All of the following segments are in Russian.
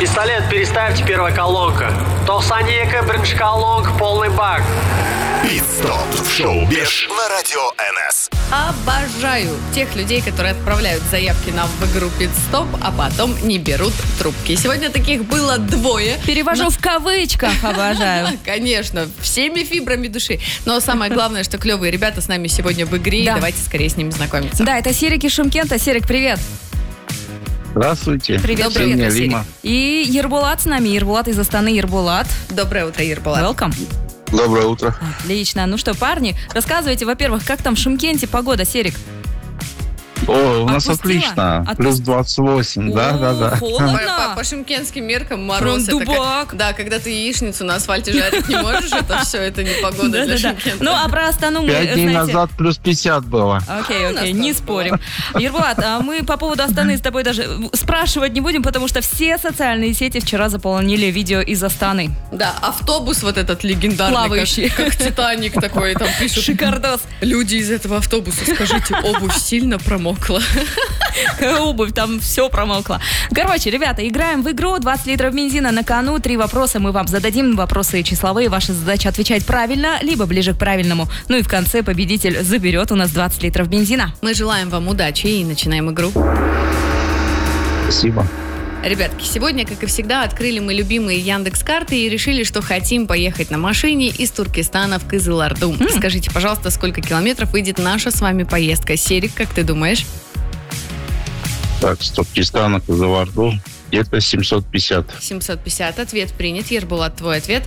Пистолет переставьте, первая колонка. Толсанека, бірінші колонка, полный бак. Пит-стоп в шоу «Беш» на радио НС. Обожаю тех людей, которые отправляют заявки нам в игру «Пит-стоп», а потом не берут трубки. Сегодня таких было 2. Перевожу в кавычках, обожаю. Конечно, всеми фибрами души. Но самое главное, что клевые ребята с нами сегодня в игре. Да. И давайте скорее с ними знакомиться. Да, это Серик из Шымкента. Серик, привет. Здравствуйте. Привет, Доброе привет, утро, Серик. Серик. И Ербулат с нами. Ербулат из Астаны. Ербулат. Доброе утро, Ербулат. Welcome. Доброе утро. Отлично. Ну что, парни, рассказывайте, во-первых, как там в Шымкенте погода, Серик? О, у нас Отпустила? отлично. Плюс 28. Да. Холодно. По шымкентским меркам мороз. Прям это дубак. Да, когда ты яичницу на асфальте жарить не можешь, это все, это не погода для Да-да-да. Шымкента. Ну, а про Астану мы, 5 дней знаете... назад плюс 50 было. Окей, у нас не тоже спорим. Ербулат, а мы по поводу Астаны с тобой даже спрашивать не будем, потому что все социальные сети вчера заполонили видео из Астаны. Да, автобус вот этот легендарный, Плавающий. как Титаник такой, там пишут. Шикардос. Люди из этого автобуса, скажите, обувь сильно промокла? Обувь, там все промокло. Короче, ребята, играем в игру. 20 литров бензина на кону. 3 вопроса мы вам зададим. Вопросы числовые. Ваша задача отвечать правильно, либо ближе к правильному. Ну и в конце победитель заберет у нас 20 литров бензина. Мы желаем вам удачи и начинаем игру. Спасибо. Ребятки, сегодня, как и всегда, открыли мы любимые Яндекс.Карты и решили, что хотим поехать на машине из Туркестана в Кызылорду. Скажите, пожалуйста, сколько километров выйдет наша с вами поездка? Серик, как ты думаешь? Так, с Туркестана к Кызылорду где-то 750. 750. Ответ принят. Ербулат, твой ответ?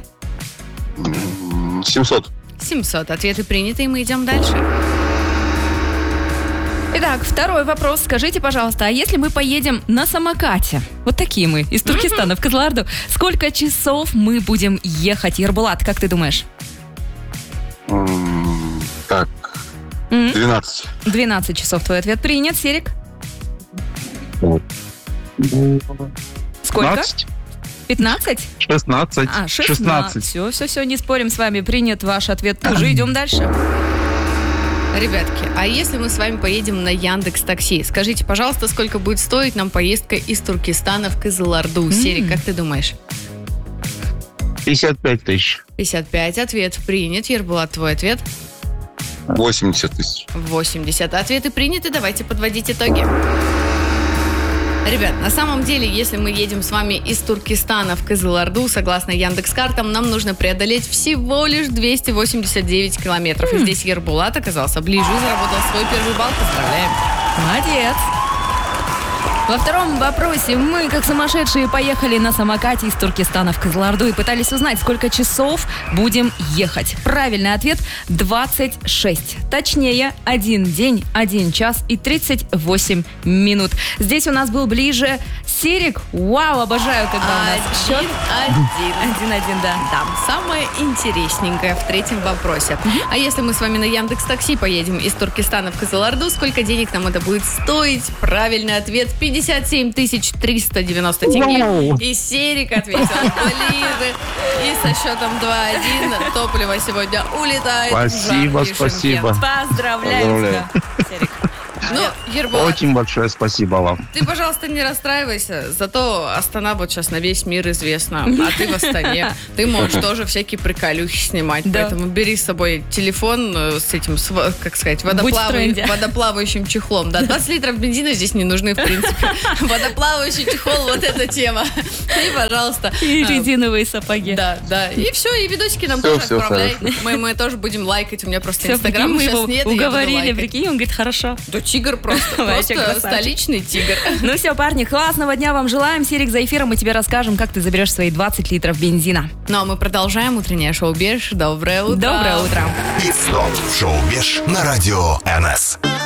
700. 700. Ответы приняты, и мы идем дальше. Итак, второй вопрос. Скажите, пожалуйста, а если мы поедем на самокате? Вот такие мы, из Туркестана в Кызылорду. Сколько часов мы будем ехать? Ербулат, как ты думаешь? Так, 12. 12 часов. Твой ответ принят. Серик? Сколько? 15? 16. А, 16. Все, не спорим с вами. Принят ваш ответ тоже. Идем дальше. Ребятки, а если мы с вами поедем на Яндекс.Такси? Скажите, пожалуйста, сколько будет стоить нам поездка из Туркестана в Кызылорду? Серик, как ты думаешь? 55 тысяч. 55. Ответ принят. Ербулат, твой ответ? 80 тысяч. 80. Ответы приняты. Давайте подводить итоги. Ребят, на самом деле, если мы едем с вами из Туркестана в Кызылорду, согласно Яндекс.Картам, нам нужно преодолеть всего лишь 289 километров. И здесь Ербулат оказался ближе, заработал свой первый балл. Поздравляем. Молодец. Во втором вопросе мы, как сумасшедшие, поехали на самокате из Туркестана в Кызылорду и пытались узнать, сколько часов будем ехать. Правильный ответ – 26. Точнее, 1 день, 1 час и 38 минут. Здесь у нас был ближе Серик. Вау, обожаю, когда у нас счет 1-1. 1-1, да. Да, самое интересненькое в третьем вопросе. А если мы с вами на Яндекс.Такси поедем из Туркестана в Кызылорду, сколько денег нам это будет стоить? Правильный ответ – 57 390 тенге. И Серик ответил ближе. И со счетом 2-1 топливо сегодня улетает. Спасибо, в жаркий спасибо. Шымкент. Поздравляем тебя, Серик. Ну, Ербулат, Очень большое спасибо вам. ты, пожалуйста, не расстраивайся. Зато Астана вот сейчас на весь мир известна. А ты в Астане. Ты можешь тоже всякие приколюхи снимать. Да. Поэтому бери с собой телефон с этим, как сказать, Будь в тренде. водоплавающим чехлом. Да, 20 литров бензина здесь не нужны, в принципе. Водоплавающий чехол, вот эта тема. И, пожалуйста. И резиновые сапоги. Да. И все, и видосики нам Всё, тоже всё отправляй. Мы тоже будем лайкать. У меня просто Все, Инстаграма мы сейчас его нет, и я буду уговорили, лайкать. прикинь, он говорит, хорошо. Да тигр просто. Вообще Просто красавчик. столичный тигр. Ну все, парни, классного дня вам желаем. Серик, за эфиром мы тебе расскажем, как ты заберешь свои 20 литров бензина. Ну а мы продолжаем утреннее шоу «Беш». Доброе утро. Доброе утро. Пит-стоп в шоу «Беш» на радио НС.